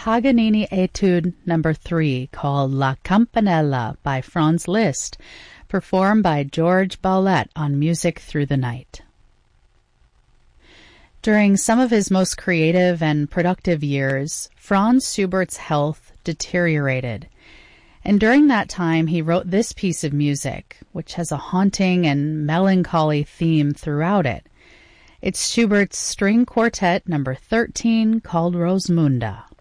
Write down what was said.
Paganini Etude No. 3 called La Campanella by Franz Liszt, performed by George Baulette on Music Through the Night. During some of his most creative and productive years, Franz Schubert's health deteriorated, and during that time he wrote this piece of music, which has a haunting and melancholy theme throughout it. It's Schubert's String Quartet No. 13 called Rosmunda.